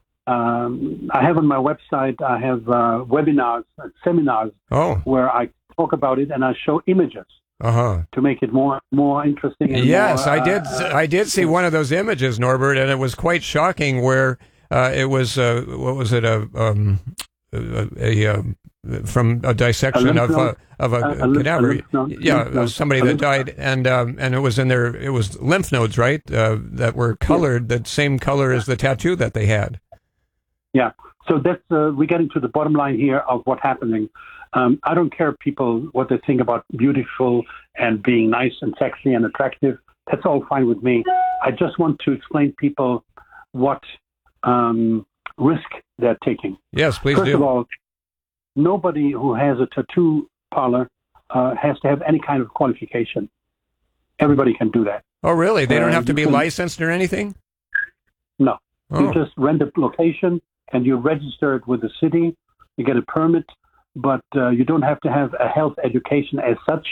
um, I have on my website, I have uh, webinars, and seminars oh. where I talk about it and I show images uh-huh. to make it more more interesting. And yes, more, I did. Uh, I did see one of those images, Norbert, and it was quite shocking. Where uh, it was, uh, what was it, a, um, a, a, a from a dissection a of a, of a, a, a cadaver. lymph node, yeah, lymph node, somebody a that lymph died, and um, and it was in their. It was lymph nodes, right? Uh, that were colored the same color as the tattoo that they had. Yeah. So that's uh, we're getting to the bottom line here of what's happening. Um, I don't care people what they think about beautiful and being nice and sexy and attractive. That's all fine with me. I just want to explain people what um, risk they're taking. Yes, please First do. of all, nobody who has a tattoo parlor uh, has to have any kind of qualification. Everybody can do that. Oh, really? They don't Uh, have to you be can- licensed or anything? No. Oh. You just rent a location and you register it with the city. You get a permit, but uh, you don't have to have a health education as such,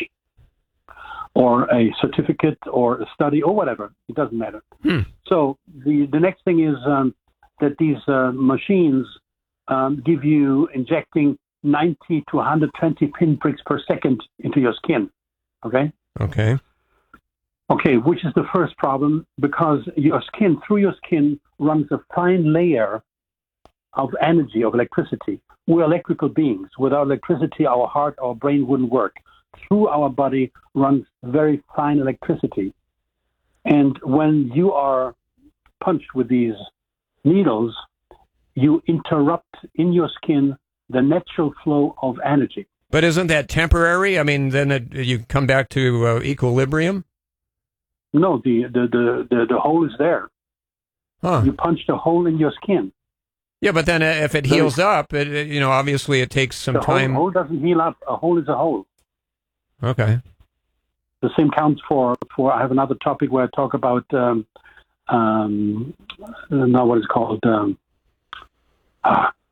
or a certificate, or a study, or whatever. It doesn't matter. Hmm. So the the next thing is um, that these uh, machines um, give you injecting ninety to one hundred twenty pinpricks per second into your skin. Okay. Okay. Okay, which is the first problem, because your skin, through your skin, runs a fine layer of energy, of electricity. We're electrical beings. Without electricity, our heart, our brain wouldn't work. Through our body runs very fine electricity. And when you are punched with these needles, you interrupt in your skin the natural flow of energy. But isn't that temporary? I mean, then it, you come back to uh, equilibrium? No, the, the, the, the, the hole is there. Huh. You punched a hole in your skin. Yeah, but then uh, if it heals up, it, it- you know, obviously it takes some the time. Hole, hole doesn't heal up. A hole is a hole. Okay. The same counts for, for I have another topic where I talk about, um, um, now what is called, um, ah,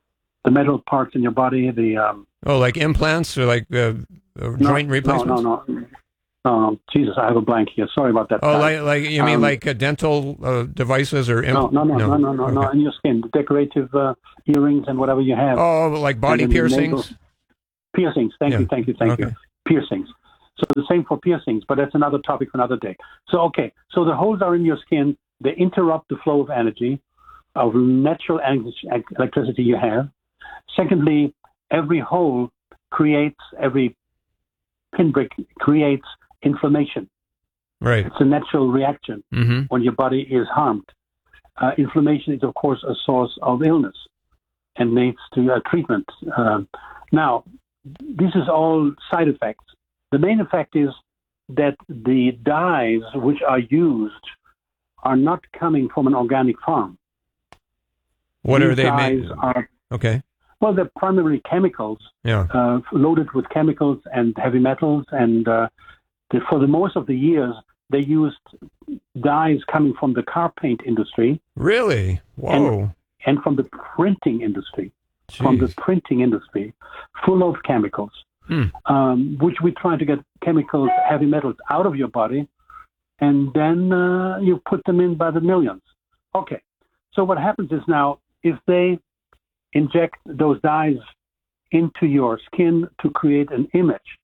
the metal parts in your body, the um, oh, like implants or like uh, uh, joint no, replacements? No, no, no. Um, Jesus, I have a blank here. Sorry about that. Oh, like, like you mean um, like uh, dental uh, devices or imp- no, no, no, no, no, no, okay. no, in your skin, the decorative uh, earrings and whatever you have. Oh, like body piercings. Piercings. Thank Yeah. you, thank you, thank Okay. you. Piercings. So the same for piercings, but that's another topic for another day. So okay, so the holes are in your skin. They interrupt the flow of energy, of natural electricity you have. Secondly, every hole creates, every pinprick creates inflammation. Right. It's a natural reaction Mm-hmm. when your body is harmed. Uh, inflammation is, of course, a source of illness and needs to uh, treatment. Um, now, this is all side effects. The main effect is that the dyes which are used are not coming from an organic farm. What These are they dyes made? Are, Okay. well, they're primarily chemicals, Yeah. uh, loaded with chemicals and heavy metals, and uh, the, for the most of the years, they used dyes coming from the car paint industry. Really? Whoa. And, and from the printing industry. From the printing industry, full of chemicals, Hmm. um, which we try to get chemicals, heavy metals out of your body, and then uh, you put them in by the millions. Okay, so what happens is now, if they inject those dyes into your skin to create an image,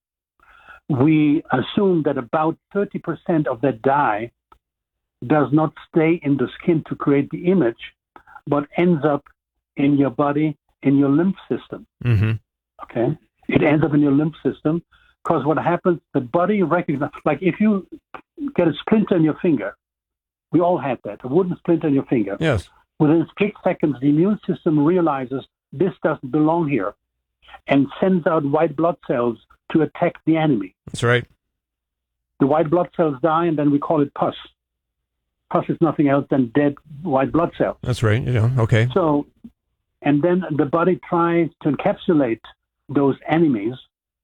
we assume that about thirty percent of that dye does not stay in the skin to create the image, but ends up in your body, in your lymph system. Mm-hmm. Okay, it ends up in your lymph system because what happens, the body recognizes, like if you get a splinter in your finger, we all had that, a wooden splinter in your finger. Yes. Within split seconds, the immune system realizes this doesn't belong here and sends out white blood cells to attack the enemy. That's right. The white blood cells die, and then we call it pus. Pus is nothing else than dead white blood cells. That's right. You know. Okay. So, and then the body tries to encapsulate those enemies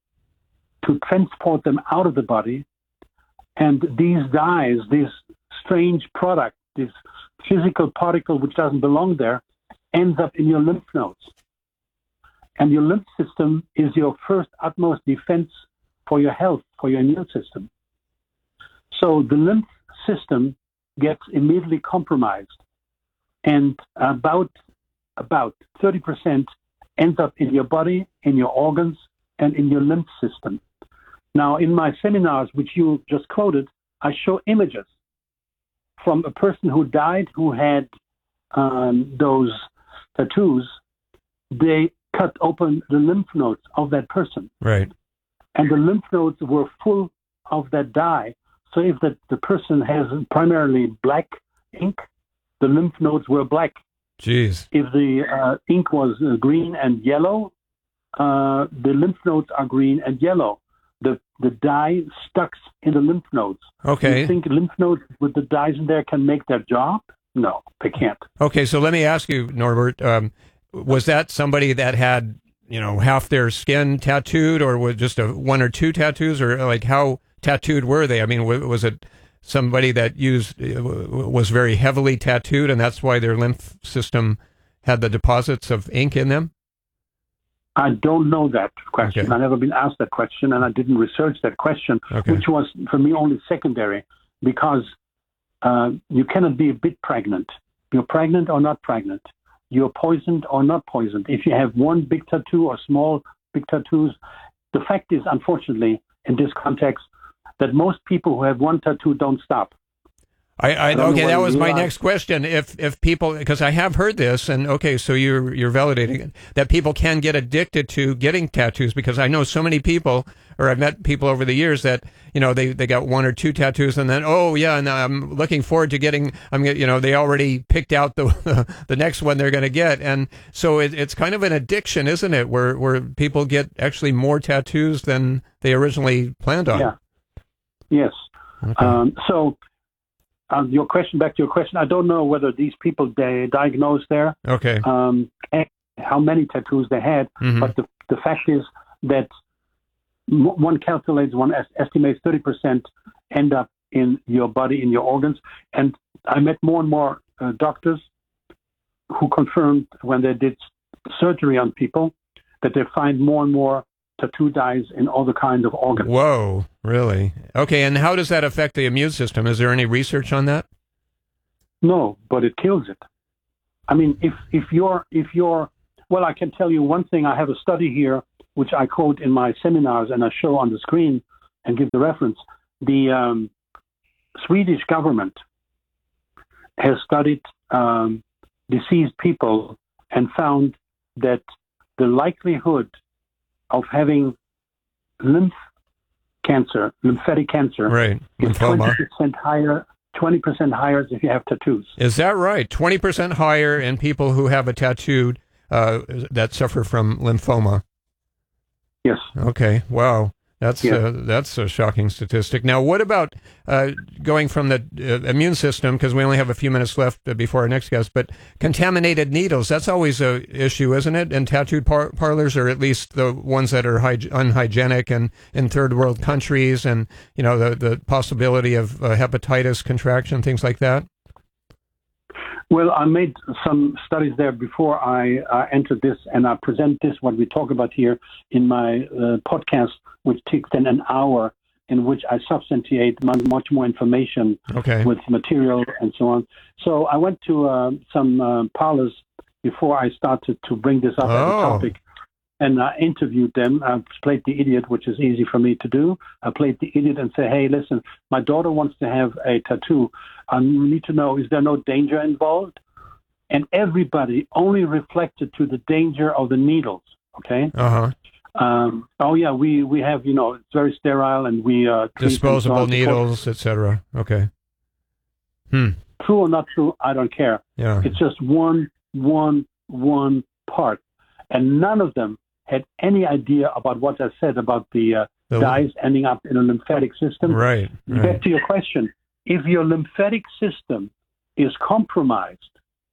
to transport them out of the body. And these dyes, this strange product, this physical particle which doesn't belong there, ends up in your lymph nodes. And your lymph system is your first utmost defense for your health, for your immune system. So the lymph system gets immediately compromised. And about about thirty percent ends up in your body, in your organs, and in your lymph system. Now, in my seminars, which you just quoted, I show images from a person who died who had um, those tattoos. They cut open the lymph nodes of that person. Right. And the lymph nodes were full of that dye. So if the, the person has primarily black ink, the lymph nodes were black. Jeez. If the uh, ink was uh, green and yellow, uh, the lymph nodes are green and yellow. The the dye stuck in the lymph nodes. Okay. You think lymph nodes with the dyes in there can make their job? No, they can't. Okay, so let me ask you, Norbert, um, was that somebody that had, you know, half their skin tattooed, or was just a one or two tattoos, or like how tattooed were they? I mean, w- was it somebody that used uh, was very heavily tattooed, and that's why their lymph system had the deposits of ink in them? I don't know that question. Okay. I've never been asked that question, and I didn't research that question, Okay. which was, for me, only secondary, because uh, you cannot be a bit pregnant. You're pregnant or not pregnant. You're poisoned or not poisoned. If you have one big tattoo or small big tattoos, the fact is, unfortunately, in this context, that most people who have one tattoo don't stop. I, I, I don't okay, know that whether was you my realize- next question. If if people, because I have heard this, and okay, so you're you're validating it, that people can get addicted to getting tattoos, because I know so many people, or I've met people over the years that, you know, they, they got one or two tattoos, and then, oh yeah, and I'm looking forward to getting, I'm you know, they already picked out the the next one they're going to get, and so it, it's kind of an addiction, isn't it, where where people get actually more tattoos than they originally planned on. Yeah. Yes. Okay. Um, so, uh, your question, back to your question, I don't know whether these people they diagnosed there, Okay. um, and how many tattoos they had, Mhm. but the, the fact is that m- one calculates, one es- estimates thirty percent end up in your body, in your organs. And I met more and more uh, doctors who confirmed when they did surgery on people that they find more and more tattoo dyes in all the kinds of organs. Whoa, really? Okay, and how does that affect the immune system? Is there any research on that? No, but it kills it. I mean, if if you're if you're well, I can tell you one thing. I have a study here which I quote in my seminars and I show on the screen and give the reference. The um, Swedish government has studied um, deceased people and found that the likelihood of having lymph cancer, lymphatic cancer, right. is twenty percent higher. twenty percent higher if you have tattoos. Is that right? twenty percent higher in people who have a tattoo uh, that suffer from lymphoma. Yes. Okay. Wow. That's Yeah. uh, that's a shocking statistic. Now, what about uh, going from the uh, immune system? Because we only have a few minutes left uh, before our next guest. But contaminated needles, that's always a issue, isn't it? And tattoo par- parlors, or at least the ones that are hyg- unhygienic and in third world countries, and you know the the possibility of uh, hepatitis contraction, things like that. Well, I made some studies there before I uh, entered this, and I present this, what we talk about here, in my uh, podcast, which takes then an hour, in which I substantiate much, much more information Okay. with material and so on. So I went to uh, some uh, parlors before I started to bring this up as a Oh. topic, and I interviewed them. I played the idiot, which is easy for me to do. I played the idiot and say, hey, listen, my daughter wants to have a tattoo. I need to know, is there no danger involved? And everybody only reflected to the danger of the needles, okay? Uh-huh. Um, oh, yeah, we, we have, you know, it's very sterile, and we... Uh, treat and so Disposable on and so forth. needles, et cetera. Okay. Hmm. True or not true, I don't care. Yeah. It's just one, one, one part. And none of them had any idea about what I said about the, uh, The- dyes ending up in a lymphatic system. Right, right. Back to your question. If your lymphatic system is compromised,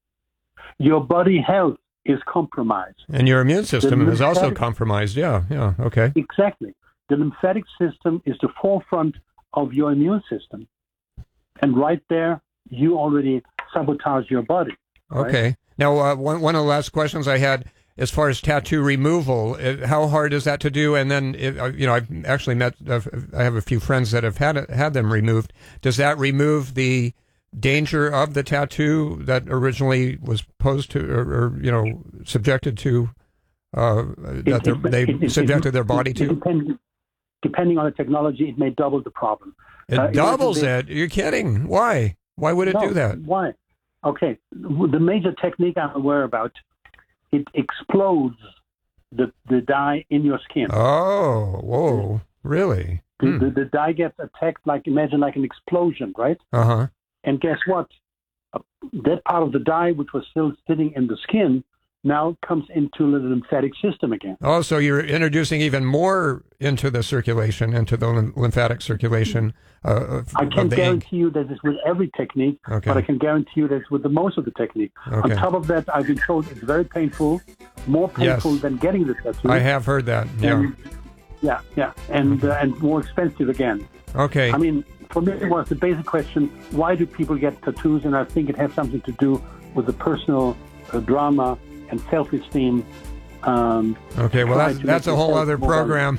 your body health is compromised. And your immune system The is also lymphatic- compromised. Yeah, yeah, okay. Exactly. The lymphatic system is the forefront of your immune system. And right there, you already sabotage your body. right? Okay. Now, uh, one one of the last questions I had, as far as tattoo removal, uh, how hard is that to do? And then, it, uh, you know, I've actually met, uh, I have a few friends that have had it, had them removed. Does that remove the danger of the tattoo that originally was posed to, or, or you know, subjected to, uh, that they're- they It- it- subjected it- their body it to? depends- depending on the technology, it may double the problem. It Uh, doubles wasn't it. You're kidding. Why? Why would it No, do that? Why? Okay. The major technique I'm aware about, it explodes the, the dye in your skin. Oh, whoa. Really? The, Hmm. the, the dye gets attacked, like, imagine like an explosion, right? Uh-huh. And guess what? Uh, That part of the dye, which was still sitting in the skin, now comes into the lymphatic system again. Oh, so you're introducing even more into the circulation, into the lym- lymphatic circulation uh, of, I of can't the ink. guarantee you that it's with every technique, Okay. but I can guarantee you that it's with the most of the technique. Okay. On top of that, I've been told it's very painful, more painful Yes. than getting the tattoo. I have heard that. Yeah. And, yeah, yeah, and uh, and more expensive again. Okay. I mean, for me, it was the basic question: why do people get tattoos? And I think it has something to do with the personal uh, drama and self-esteem. Um, Okay, well, try that's, to that's make a whole yourself other more program.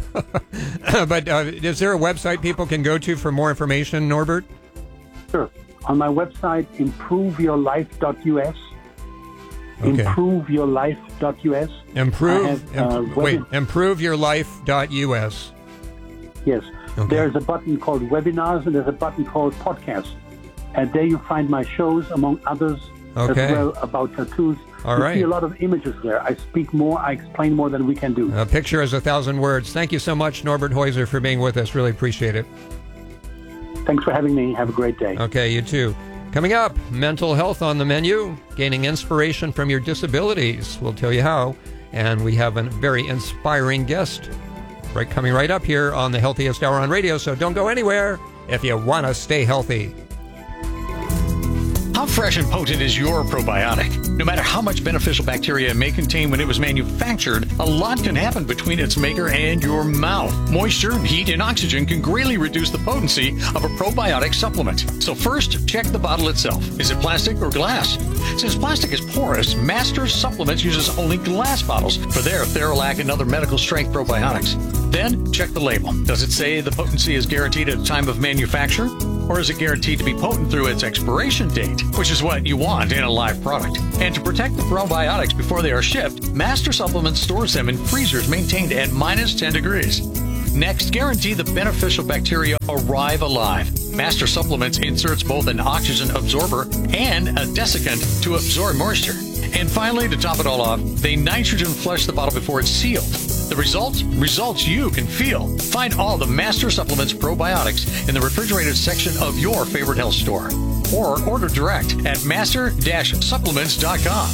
But uh, is there a website people can go to for more information, Norbert? Sure. On my website, improve your life dot U S. Okay. improve your life dot U S. Improve, I have, uh, imp- web- wait, improve your life dot U S. Yes. Okay. There's a button called webinars and there's a button called podcasts. And there you find my shows, among others, Okay. as well, about tattoos. All you right. see a lot of images there. I speak more, I explain more than we can do. A picture is a thousand words. Thank you so much, Norbert Heuser, for being with us. Really appreciate it. Thanks for having me. Have a great day. Okay, you too. Coming up, mental health on the menu, gaining inspiration from your disabilities. We'll tell you how. And we have a very inspiring guest right coming right up here on the Healthiest Hour on Radio. So don't go anywhere if you want to stay healthy. How fresh and potent is your probiotic? No matter how much beneficial bacteria it may contain when it was manufactured, a lot can happen between its maker and your mouth. Moisture, heat, and oxygen can greatly reduce the potency of a probiotic supplement. So first, check the bottle itself. Is it plastic or glass? Since plastic is porous, Master Supplements uses only glass bottles for their Theralac and other medical strength probiotics. Then, check the label. Does it say the potency is guaranteed at the time of manufacture? Or is it guaranteed to be potent through its expiration date, which is what you want in a live product? And to protect the probiotics before they are shipped, Master Supplements stores them in freezers maintained at minus ten degrees. Next, guarantee the beneficial bacteria arrive alive. Master Supplements inserts both an oxygen absorber and a desiccant to absorb moisture. And finally, to top it all off, they nitrogen flush the bottle before it's sealed. The results? Results you can feel. Find all the Master Supplements probiotics in the refrigerated section of your favorite health store. Or order direct at master dash supplements dot com.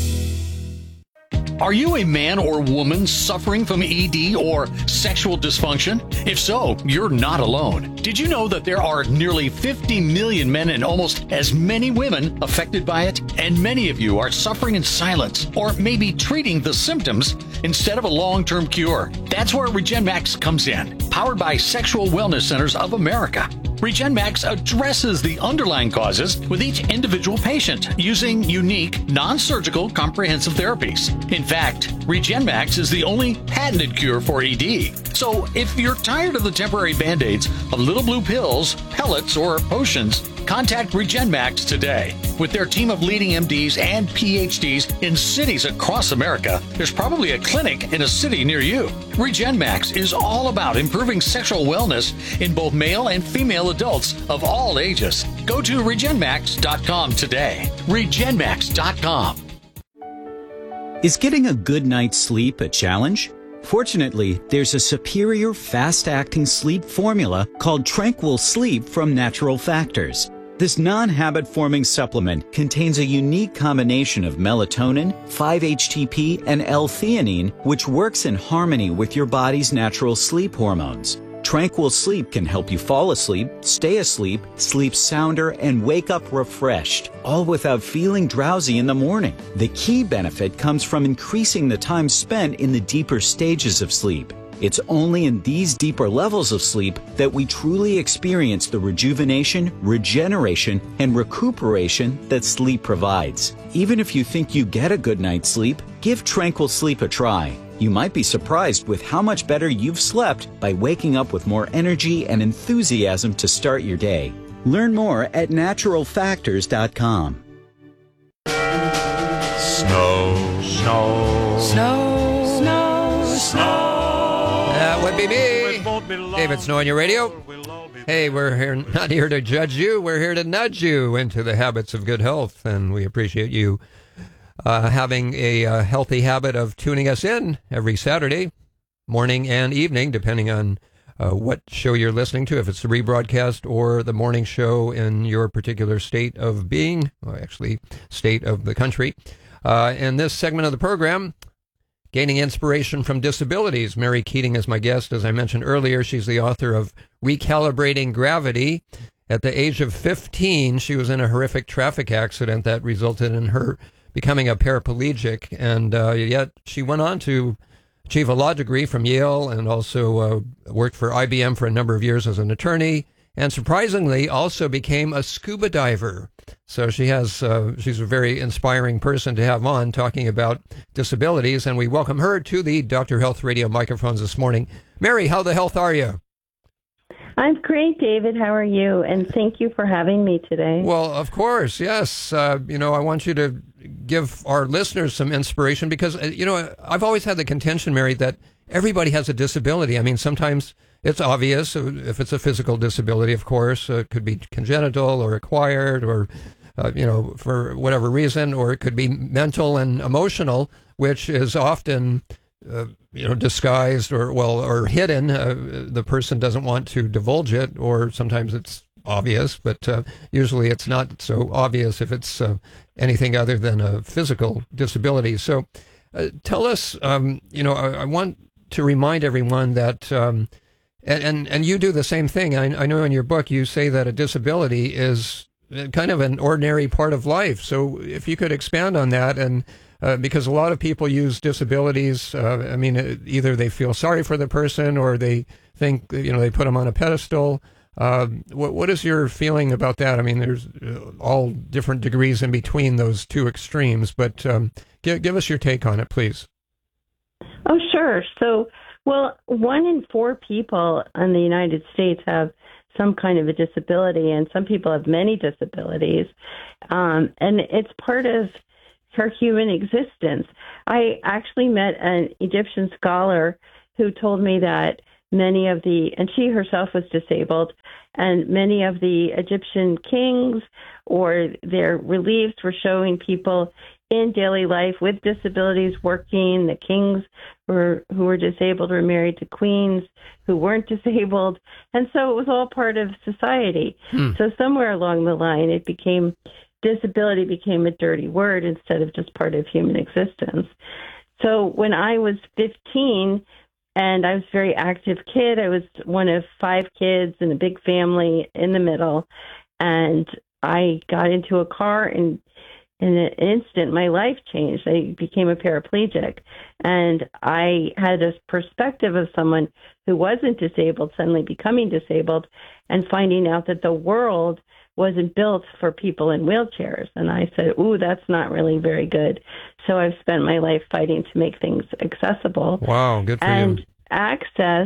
Are you a man or woman suffering from E D or sexual dysfunction? If so, you're not alone. Did you know that there are nearly fifty million men and almost as many women affected by it? And many of you are suffering in silence or maybe treating the symptoms instead of a long-term cure. That's where RegenMax comes in, powered by Sexual Wellness Centers of America. RegenMax addresses the underlying causes with each individual patient using unique, non-surgical, comprehensive therapies. In fact, RegenMax is the only patented cure for E D. So if you're tired of the temporary Band-Aids, of little blue pills, pellets, or potions, contact RegenMax today. With their team of leading M Ds and P H Ds in cities across America, there's probably a clinic in a city near you. RegenMax is all about improving sexual wellness in both male and female adults of all ages. Go to regen max dot com today. regen max dot com. Is getting a good night's sleep a challenge? Fortunately, there's a superior fast-acting sleep formula called Tranquil Sleep from Natural Factors. This non-habit forming supplement contains a unique combination of melatonin, five H T P, and L-theanine, which works in harmony with your body's natural sleep hormones. Tranquil Sleep can help you fall asleep, stay asleep, sleep sounder, and wake up refreshed, all without feeling drowsy in the morning. The key benefit comes from increasing the time spent in the deeper stages of sleep. It's only in these deeper levels of sleep that we truly experience the rejuvenation, regeneration, and recuperation that sleep provides. Even if you think you get a good night's sleep, give Tranquil Sleep a try. You might be surprised with how much better you've slept by waking up with more energy and enthusiasm to start your day. Learn more at natural factors dot com. Snow, snow, snow, snow, snow. That would be me, David Snow on your radio. Hey, we're here, not here to judge you. We're here to nudge you into the habits of good health, and we appreciate you Uh, having a uh, healthy habit of tuning us in every Saturday, morning and evening, depending on uh, what show you're listening to, if it's the rebroadcast or the morning show in your particular state of being, or actually state of the country. Uh, in this segment of the program, gaining inspiration from disabilities. Mary Keating is my guest. As I mentioned earlier, she's the author of Recalibrating Gravity. At the age of fifteen, she was in a horrific traffic accident that resulted in her becoming a paraplegic, and uh, yet she went on to achieve a law degree from Yale and also uh, worked for I B M for a number of years as an attorney, and surprisingly also became a scuba diver. So she has, uh, she's a very inspiring person to have on talking about disabilities, and we welcome her to the Doctor Health Radio microphones this morning. Mary, how the health are you? I'm great, David. How are you? And thank you for having me today. Well, of course, yes. Uh, you know, I want you to give our listeners some inspiration because, you know, I've always had the contention, Mary, that everybody has a disability. I mean, sometimes it's obvious if it's a physical disability, of course. It could be congenital or acquired or, uh, you know, for whatever reason, or it could be mental and emotional, which is often Uh, you know, disguised or, well, or hidden. Uh, the person doesn't want to divulge it, or sometimes it's obvious, but uh, usually it's not so obvious if it's uh, anything other than a physical disability. So uh, tell us, um, you know, I, I want to remind everyone that, um, and, and, and you do the same thing. I, I know in your book you say that a disability is kind of an ordinary part of life. So if you could expand on that, and uh, because a lot of people use disabilities, uh, I mean, either they feel sorry for the person or they think, you know, they put them on a pedestal. Uh, what, what is your feeling about that? I mean, there's all different degrees in between those two extremes, but um, give, give us your take on it, please. Oh, sure. So, well, one in four people in the United States have some kind of a disability, and some people have many disabilities. Um, and it's part of her human existence. I actually met an Egyptian scholar who told me that many of the, and she herself was disabled, and many of the Egyptian kings or their reliefs were showing people in daily life with disabilities working. The kings were, who were disabled were married to queens who weren't disabled. And so it was all part of society. Hmm. So somewhere along the line, it became, disability became a dirty word instead of just part of human existence. So when I was fifteen, and I was a very active kid. I was one of five kids in a big family in the middle. And I got into a car, and in an instant, my life changed. I became a paraplegic. And I had a perspective of someone who wasn't disabled suddenly becoming disabled and finding out that the world wasn't built for people in wheelchairs. And I said, ooh, that's not really very good. So I've spent my life fighting to make things accessible. Wow, good for and you. Access,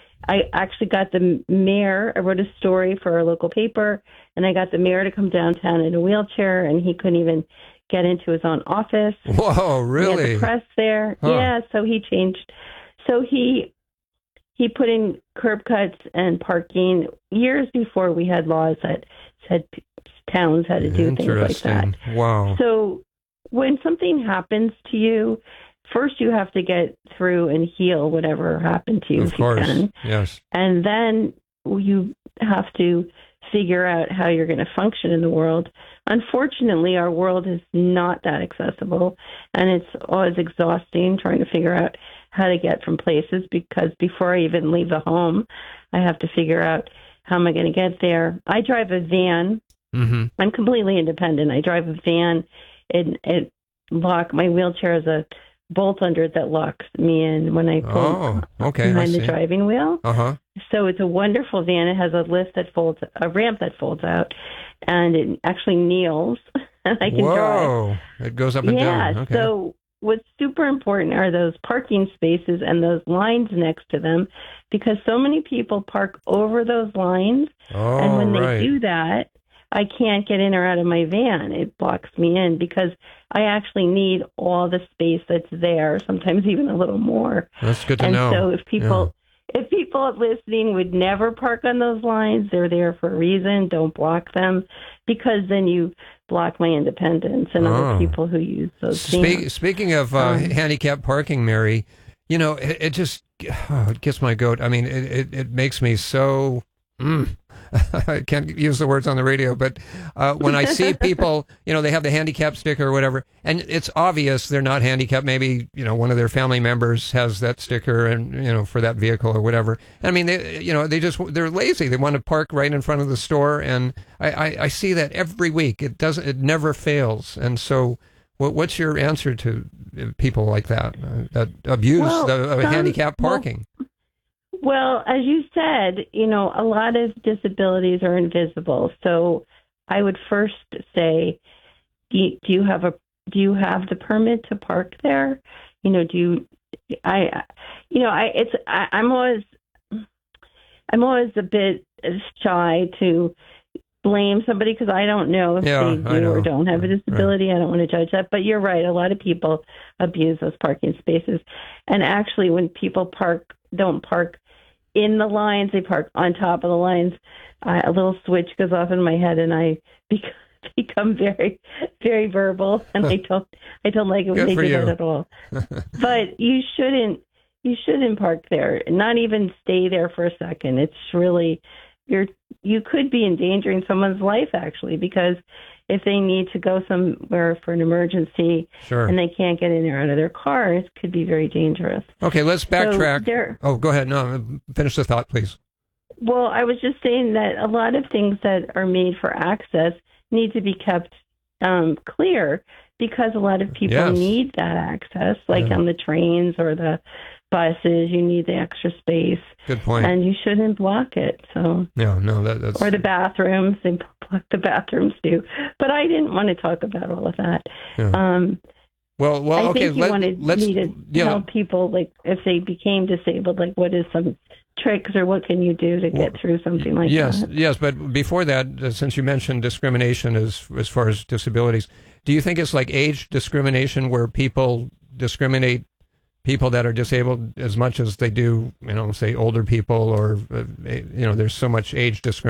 I actually got the mayor, I wrote a story for our local paper, and I got the mayor to come downtown in a wheelchair, and he couldn't even get into his own office. Whoa, really? He had the press there. Huh. Yeah, so he changed. So he he put in curb cuts and parking years before we had laws that said towns had to do things like that. Wow. So when something happens to you, first you have to get through and heal whatever happened to you. Of if course, you can. Yes. And then you have to figure out how you're going to function in the world. Unfortunately, our world is not that accessible, and it's always exhausting trying to figure out how to get from places, because before I even leave the home, I have to figure out how am I going to get there. I drive a van. Mm-hmm. I'm completely independent. I drive a van. It, it lock my wheelchair has a bolt under it that locks me in when I pull oh, okay, behind I the see. driving wheel. Uh-huh. So it's a wonderful van. It has a lift that folds, a ramp that folds out, and it actually kneels. And I can Whoa. drive. It goes up and yeah, down. Okay. So what's super important are those parking spaces and those lines next to them, because so many people park over those lines. Oh, and when right. they do that, I can't get in or out of my van. It blocks me in because I actually need all the space that's there, sometimes even a little more. That's good to and know. So if people yeah. if people listening would never park on those lines, they're there for a reason. Don't block them, because then you block my independence and oh. other people who use those Spe- Speaking of uh, um, handicapped parking, Mary, you know, it, it just oh, it gets my goat. I mean, it, it, it makes me so... Mm. I can't use the words on the radio, but uh, when I see people, you know, they have the handicap sticker or whatever, and it's obvious they're not handicapped. Maybe, you know, one of their family members has that sticker and, you know, for that vehicle or whatever. I mean, they, you know, they just, they're lazy. They want to park right in front of the store. And I, I, I see that every week. It doesn't, it never fails. And so what, what's your answer to people like that, uh, that abuse well, the uh, some, handicap parking? Well, Well, as you said, you know, a lot of disabilities are invisible. So I would first say, do you have a do you have the permit to park there? You know, do you? I, you know, I it's I, I'm always I'm always a bit shy to blame somebody, because I don't know if yeah, they do or don't have a disability. Right. I don't want to judge that. But you're right. A lot of people abuse those parking spaces, and actually, when people park, don't park in the lines, they park on top of the lines. Uh, a little switch goes off in my head, and I become, become very, very verbal, and I don't, I don't like it when Good they do you. that at all. But you shouldn't, you shouldn't park there. Not even stay there for a second. It's really, you're, you could be endangering someone's life, actually, because if they need to go somewhere for an emergency sure. and they can't get in or out of their car, it could be very dangerous. Okay, let's backtrack. So there, oh, go ahead. No, finish the thought, please. Well, I was just saying that a lot of things that are made for access need to be kept um, clear because a lot of people Yes. need that access, like Yeah. on the trains or the buses. You need the extra space. Good point. And you shouldn't block it. So, No, no, that, that's or the bathrooms, they block the bathrooms too. But I didn't want to talk about all of that. Yeah. Um, well, well, I okay. think you let, wanted let's me to yeah. tell people, like, if they became disabled, like, what is some tricks or what can you do to get through something like yes, that? yes. But before that, uh, since you mentioned discrimination as as far as disabilities, do you think it's like age discrimination where people discriminate people that are disabled as much as they do, you know, say older people or, uh, you know, there's so much age discrimination?